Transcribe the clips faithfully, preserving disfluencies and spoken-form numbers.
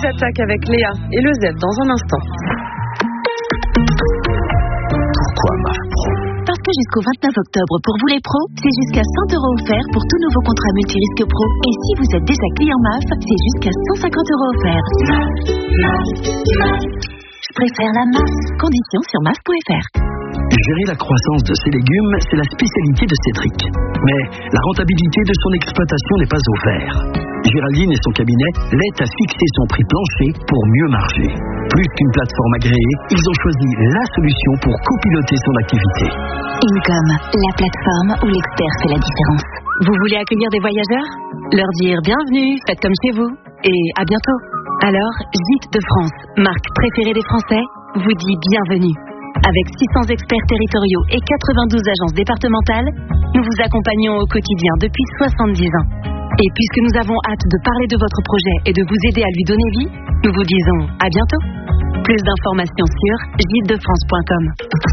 attaque avec Léa et le Z dans un instant. Pourquoi M A F Pro ? Parce que jusqu'au vingt-neuf octobre, pour vous les pros, c'est jusqu'à cent euros offerts pour tout nouveau contrat multirisque pro. Et si vous êtes déjà client M A F, c'est jusqu'à cent cinquante euros offerts. Je préfère la M A F. Conditions sur M A F point F R. Gérer la croissance de ses légumes, c'est la spécialité de Cédric. Mais la rentabilité de son exploitation n'est pas au vert. Géraldine et son cabinet l'aident à fixer son prix plancher pour mieux marger. Plus qu'une plateforme agréée, ils ont choisi la solution pour copiloter son activité. Incom, la plateforme où l'expert fait la différence. Vous voulez accueillir des voyageurs ? Leur dire bienvenue, faites comme chez vous, et à bientôt. Alors, Gîtes de France, marque préférée des Français, vous dit bienvenue. Avec six cents experts territoriaux et quatre-vingt-douze agences départementales, nous vous accompagnons au quotidien depuis soixante-dix ans. Et puisque nous avons hâte de parler de votre projet et de vous aider à lui donner vie, nous vous disons à bientôt. Plus d'informations sur gîtes de france point com.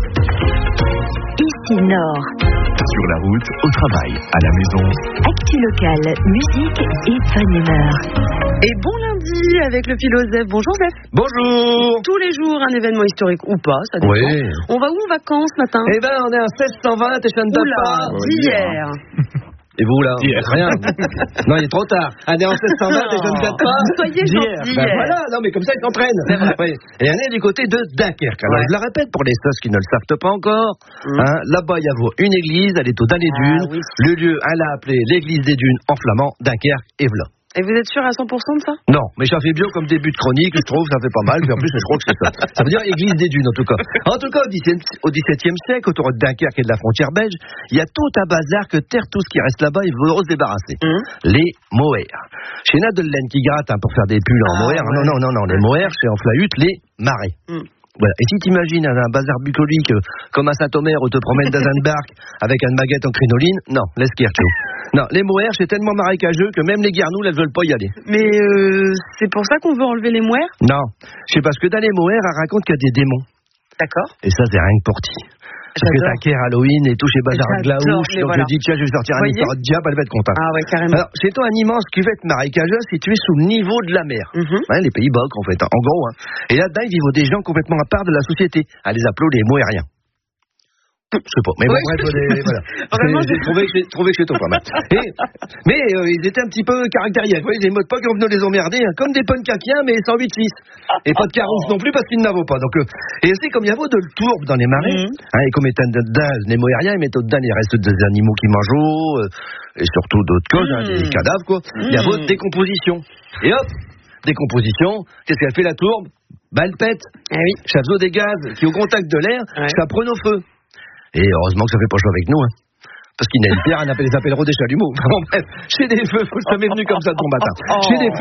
Ici Nord. Sur la route, au travail, à la maison. Actu locale, musique et bonne humeur. Et bon lundi avec le philo Zef. Bonjour Zef. Bonjour. Tous les jours, un événement historique ou pas, ça dépend. Oui. On va où en vacances ce matin ? Eh ben, on est à seize cent vingt et je ne donne pas. D'hier. Et vous là D'hier. Rien. Non, il est trop tard. On est en seize cent vingt et je ne date pas. Soyez gentils. Ben voilà, non mais comme ça ils s'entraînent. Oui. Et on est du côté de Dunkerque. Alors Ouais. je la répète pour les sœurs qui ne le savent pas encore. Mmh. Hein, là-bas il y a une église, elle est au Dain des Ah, Dunes. oui. Le lieu, elle a appelé l'église des Dunes en flamand, Dunkerque et voilà. Et vous êtes sûr à cent pour cent de ça ? Non, mais ça fait bien comme début de chronique, je trouve, ça fait pas mal, puis en plus je crois que c'est ça. Ça veut dire église des Dunes en tout cas. En tout cas, au dix-septième siècle, autour de Dunkerque et de la frontière belge, il y a tout un bazar que terre tout ce qui reste là-bas, il veut se débarrasser. Mmh. Les mohaires. Chez Nad de laine qui gratte hein, pour faire des pulls en Ah, mohair. ouais. Non, non, non, non, les mohaires, chez Enflahut, les marais. Mmh. Voilà. Et si t'imagines un, un bazar bucolique euh, comme à Saint-Omer où te promènes dans un barque avec une baguette en crinoline, non, laisse kirchou. Non, les mohaires, c'est tellement marécageux que même les guernoules, elles veulent pas y aller. Mais euh, c'est pour ça qu'on veut enlever les mohaires ? Non, c'est parce que dans les mohaires, elle raconte qu'il y a des démons. D'accord. Et ça, c'est rien que pour ti. Parce que J'adore. Dunkerque, Halloween et tout chez Bazar J'adore, Glaouche. mais Donc voilà. je dis, tiens, je vais sortir un Voyez histoire de diable, elle va être contente. Ah ouais, carrément. Alors, c'est un immense cuvette marécageuse située sous le niveau de la mer. Mhm. Hein, les Pays-Bas, en fait, en gros. Hein. Et là-dedans, ils vivent des gens complètement à part de la société. À les appeler les mohériens. Je sais pas, mais bon, Oui. bref, des, voilà. Vraiment, j'ai trouvé que j'ai trouvé que c'était pas mal. Et, mais euh, ils étaient un petit peu caractériels. Vous voyez, les modes pas qui venaient les emmerder, hein, comme des punkakiens, mais sans huit six. Et pas de carousse non plus parce qu'ils n'avaient pas. Donc, euh, et c'est comme il y avait de le tourbe dans les marais. Mhm. Hein, et comme étant dedans, les moériens, ils mettent dedans les restes des animaux qui mangent l'eau, euh, et surtout d'autres choses, hein, des Mhm. cadavres, quoi. Il y a Mhm. votre décomposition. Et hop, décomposition, qu'est-ce qu'elle fait la tourbe? Bah, elle pète. Ah oui. Ça faisait des gaz qui, au contact de l'air, Ouais. ça prend au feu. Et heureusement que ça fait pas chaud avec nous, hein. Parce qu'il y a une pierre, on appelle les appelleront des chalumeaux. Bon, bref, chez des feux, ça m'est venu comme ça de bon matin. Oh. Chez des